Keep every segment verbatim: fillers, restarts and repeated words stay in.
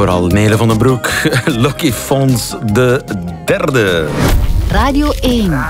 vooral Nele van den Broek. Lucky Fons de derde. Radio één.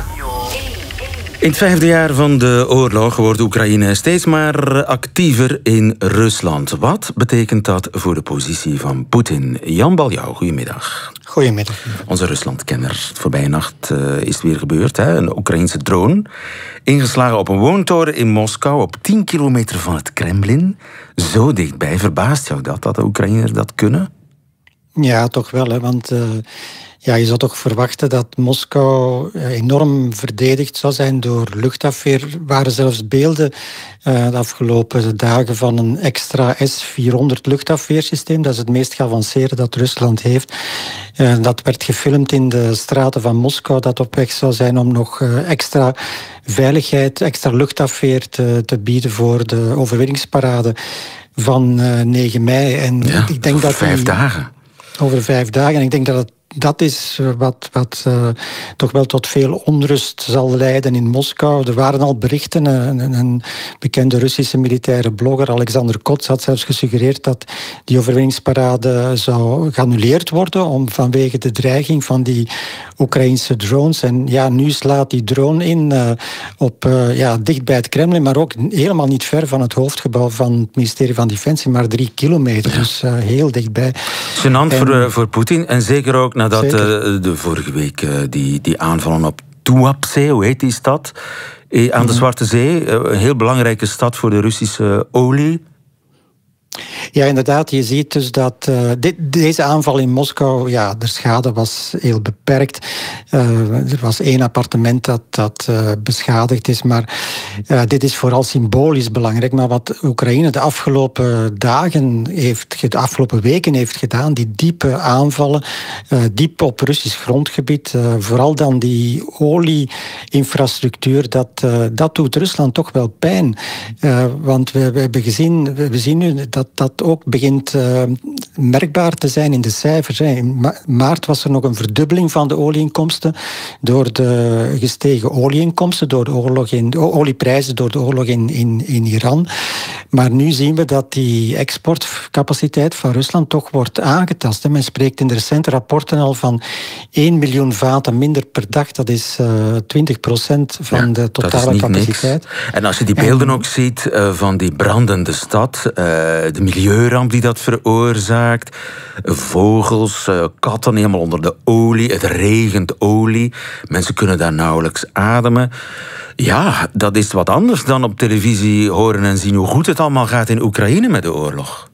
In het vijfde jaar van de oorlog wordt Oekraïne steeds maar actiever in Rusland. Wat betekent dat voor de positie van Poetin? Jan Baljouw, goedemiddag. Goedemiddag. Onze Ruslandkenner. Voorbije nacht uh, is het weer gebeurd. Hè? Een Oekraïense drone ingeslagen op een woontoren in Moskou op tien kilometer van het Kremlin. Zo dichtbij. Verbaast jou dat, dat de Oekraïners dat kunnen? Ja, toch wel. Hè, want uh, ja, je zou toch verwachten dat Moskou enorm verdedigd zou zijn door luchtafweer. Er waren zelfs beelden uh, de afgelopen dagen van een extra S vierhonderd luchtafweersysteem. Dat is het meest geavanceerde dat Rusland heeft. Uh, dat werd gefilmd in de straten van Moskou, dat op weg zou zijn om nog uh, extra veiligheid, extra luchtafweer te, te bieden voor de overwinningsparade van uh, negen mei. En ja, ik denk over dat vijf die, dagen. Over vijf dagen. En ik denk dat het dat is wat, wat uh, toch wel tot veel onrust zal leiden in Moskou. Er waren al berichten. Een, een bekende Russische militaire blogger, Alexander Kots, had zelfs gesuggereerd dat die overwinningsparade zou geannuleerd worden om, vanwege de dreiging van die Oekraïnse drones. En ja, nu slaat die drone in uh, op, uh, ja, dicht bij het Kremlin, maar ook helemaal niet ver van het hoofdgebouw van het ministerie van Defensie, maar drie kilometer. Ja. Dus uh, heel dichtbij. Gênant en, voor, uh, voor Poetin en zeker ook nadat uh, de vorige week uh, die, die aanvallen op Tuapse, hoe heet die stad? Eh, aan mm-hmm. de Zwarte Zee, uh, een heel belangrijke stad voor de Russische olie. Ja, inderdaad. Je ziet dus dat uh, dit, deze aanval in Moskou, ja, de schade was heel beperkt. Uh, er was één appartement dat, dat uh, beschadigd is, maar uh, dit is vooral symbolisch belangrijk. Maar wat Oekraïne de afgelopen dagen heeft, de afgelopen weken heeft gedaan, die diepe aanvallen, uh, diep op Russisch grondgebied, uh, vooral dan die olie-infrastructuur, dat, uh, dat doet Rusland toch wel pijn. Uh, want we, we hebben gezien, we, we zien nu dat dat ook begint uh, merkbaar te zijn in de cijfers. Hè. In ma- maart was er nog een verdubbeling van de olieinkomsten door de gestegen olieinkomsten, door de oorlog in, de olieprijzen door de oorlog in, in, in Iran. Maar nu zien we dat die exportcapaciteit van Rusland toch wordt aangetast. Hè. Men spreekt in de recente rapporten al van één miljoen vaten minder per dag. Dat is uh, twintig procent van ja, de totale capaciteit. Niks. En als je die beelden en, ook ziet uh, van die brandende stad, uh, de milieuramp die dat veroorzaakt, vogels, uh, katten helemaal onder de olie, het regent olie, mensen kunnen daar nauwelijks ademen. Ja, dat is wat anders dan op televisie horen en zien hoe goed het allemaal gaat in Oekraïne met de oorlog.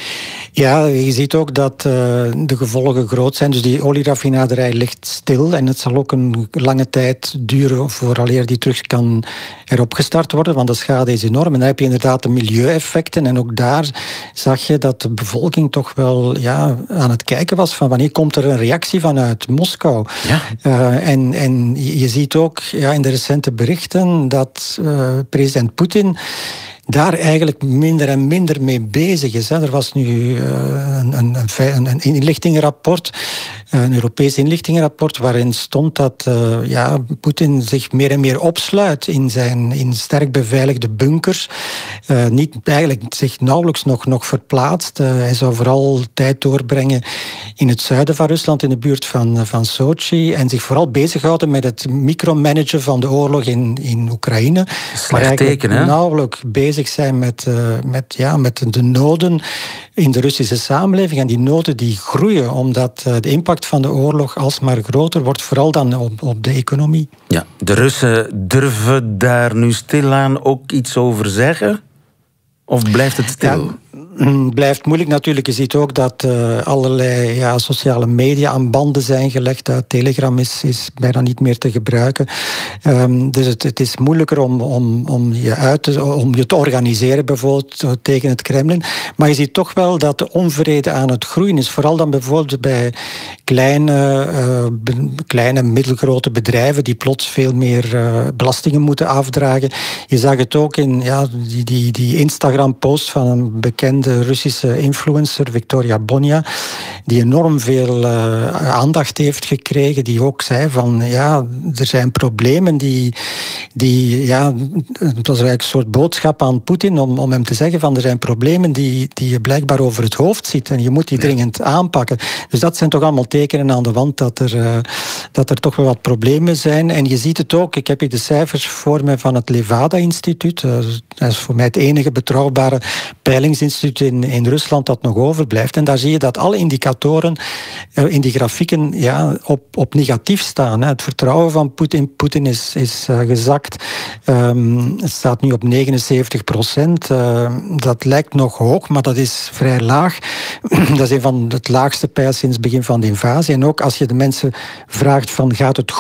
Ja, je ziet ook dat uh, de gevolgen groot zijn. Dus die olieraffinaderij ligt stil en het zal ook een lange tijd duren vooraleer die terug kan heropgestart worden, want de schade is enorm. En dan heb je inderdaad de milieueffecten en ook daar zag je dat de bevolking toch wel ja, aan het kijken was van wanneer komt er een reactie vanuit Moskou. Ja. Uh, en, en je ziet ook ja, in de recente berichten dat uh, president Poetin daar eigenlijk minder en minder mee bezig is. Er was nu uh, een, een, een inlichtingenrapport, een Europees inlichtingenrapport, waarin stond dat uh, ja, Poetin zich meer en meer opsluit in zijn in sterk beveiligde bunkers. Uh, niet eigenlijk zich nauwelijks nog, nog verplaatst. Uh, hij zou vooral tijd doorbrengen in het zuiden van Rusland, in de buurt van, van Sochi, en zich vooral bezighouden met het micromanagen van de oorlog in, in Oekraïne. Slecht teken, hè? Nauwelijks bezig zijn met, uh, met, ja, met de noden in de Russische samenleving. En die noden die groeien, omdat uh, de impact van de oorlog alsmaar groter wordt, vooral dan op, op de economie. Ja, de Russen durven daar nu stilaan ook iets over zeggen? Of blijft het stil? Ja, blijft moeilijk natuurlijk. Je ziet ook dat uh, allerlei ja, sociale media aan banden zijn gelegd. Uh, Telegram is, is bijna niet meer te gebruiken. Um, dus het, het is moeilijker om, om, om, je uit te, om je te organiseren, bijvoorbeeld uh, tegen het Kremlin. Maar je ziet toch wel dat de onvrede aan het groeien is. Vooral dan bijvoorbeeld bij kleine, uh, be, kleine middelgrote bedrijven die plots veel meer uh, belastingen moeten afdragen. Je zag het ook in ja, die, die, die Instagram-post van een bekende bekende Russische influencer, Victoria Bonia, die enorm veel uh, aandacht heeft gekregen, die ook zei van, ja, er zijn problemen die, die ja, het was eigenlijk een soort boodschap aan Poetin om, om hem te zeggen van, er zijn problemen die, die je blijkbaar over het hoofd ziet en je moet die dringend aanpakken. Dus dat zijn toch allemaal tekenen aan de wand dat er, uh, dat er toch wel wat problemen zijn. En je ziet het ook, ik heb hier de cijfers voor mij van het Levada-instituut. Uh, dat is voor mij het enige betrouwbare peilingsinstituut in, in Rusland dat nog overblijft. En daar zie je dat alle indicatoren uh, in die grafieken ja, op, op negatief staan. Hè. Het vertrouwen van Poetin, Poetin is, is uh, gezakt. Um, het staat nu op negenenzeventig procent. Uh, dat lijkt nog hoog, maar dat is vrij laag. Dat is een van het laagste peil sinds het begin van de invasie. En ook als je de mensen vraagt van, gaat het